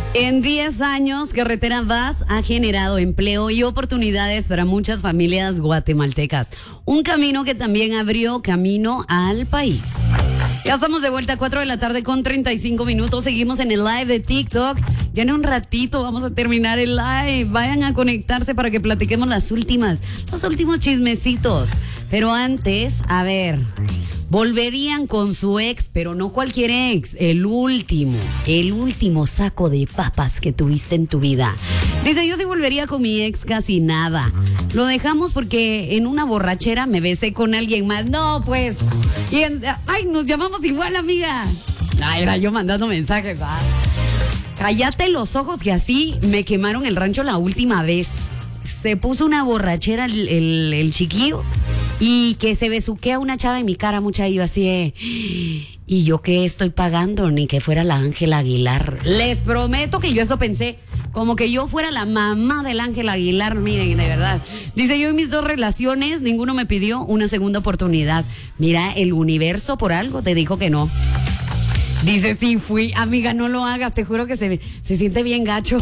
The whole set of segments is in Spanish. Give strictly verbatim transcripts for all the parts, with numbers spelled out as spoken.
En diez años, Carretera Vaz ha generado empleo y oportunidades para muchas familias guatemaltecas. Un camino que también abrió camino al país. Ya estamos de vuelta a cuatro de la tarde con treinta y cinco minutos. Seguimos en el live de TikTok. Ya en un ratito vamos a terminar el live. Vayan a conectarse para que platiquemos las últimas, los últimos chismecitos. Pero antes, a ver... Volverían con su ex, pero no cualquier ex, el último, el último saco de papas que tuviste en tu vida. Dice, yo sí volvería con mi ex casi nada. Lo dejamos porque en una borrachera me besé con alguien más. No, pues. Y en, ay, nos llamamos igual, amiga. Ay, era yo mandando mensajes. ¿Ah? Cállate los ojos que así me quemaron el rancho la última vez. Se puso una borrachera el, el, el chiquillo. Y que se besuquea una chava en mi cara, mucha yo así de, y yo qué estoy pagando, ni que fuera la Ángela Aguilar. Les prometo que yo eso pensé, como que yo fuera la mamá del Ángela Aguilar, miren, de verdad. Dice, yo en mis dos relaciones, ninguno me pidió una segunda oportunidad. Mira, el universo por algo te dijo que no. Dice, sí fui, amiga, no lo hagas, te juro que se, se siente bien gacho.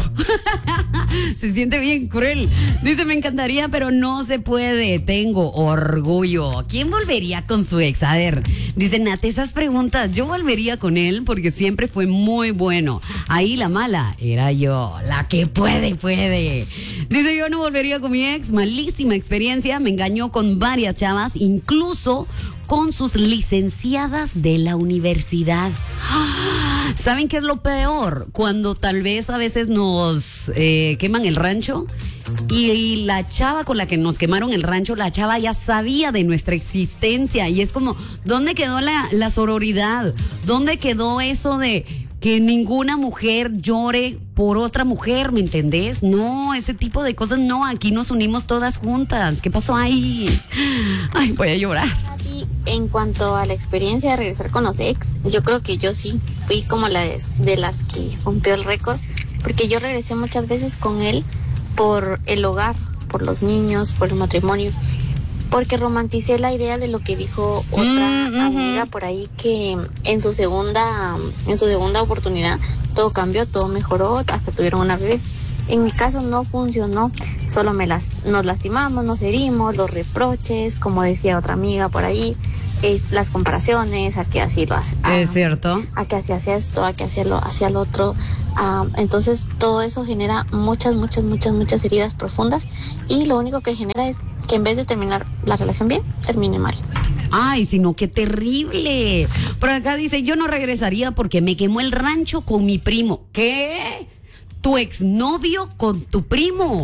Se siente bien cruel. Dice, me encantaría, pero no se puede, tengo orgullo. ¿Quién volvería con su ex? A ver, dice, Nat, esas preguntas, yo volvería con él porque siempre fue muy bueno. Ahí la mala era yo, la que puede, puede. Dice, yo no volvería con mi ex, malísima experiencia, me engañó con varias chavas, incluso con sus licenciadas de la universidad. ¿Saben qué es lo peor? Cuando tal vez a veces nos eh, queman el rancho y, y la chava con la que nos quemaron el rancho, la chava ya sabía de nuestra existencia y es como, ¿dónde quedó la, la sororidad? ¿Dónde quedó eso de que ninguna mujer llore por otra mujer, ¿me entendés? No, ese tipo de cosas no, aquí nos unimos todas juntas. ¿Qué pasó ahí? Ay, voy a llorar. En cuanto a la experiencia de regresar con los ex, yo creo que yo sí fui como la de, de las que rompió el récord, porque yo regresé muchas veces con él por el hogar, por los niños, por el matrimonio, porque romanticé la idea de lo que dijo otra mm, uh-huh. amiga por ahí, que en su segunda en su segunda oportunidad todo cambió, todo mejoró, hasta tuvieron una bebé. En mi caso no funcionó, solo me las, nos lastimamos, nos herimos, los reproches, como decía otra amiga por ahí, es, las comparaciones, a que así lo hace. A, es cierto. A que así hacía esto, a que hacía lo, hacía lo otro. Uh, entonces todo eso genera muchas, muchas, muchas, muchas heridas profundas y lo único que genera es que en vez de terminar la relación bien, termine mal. Ay, sino qué terrible. Por acá dice, yo no regresaría porque me quemó el rancho con mi primo. ¿Qué? ¿Tu exnovio con tu primo?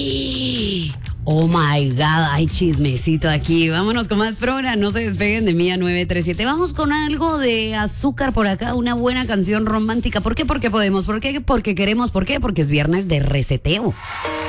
Oh my God, hay chismecito aquí. Vámonos con más programa, no se despeguen de Mía nueve tres siete. Vamos con algo de azúcar por acá, una buena canción romántica. ¿Por qué? Porque podemos. ¿Por qué? Porque queremos. ¿Por qué? Porque es viernes de reseteo.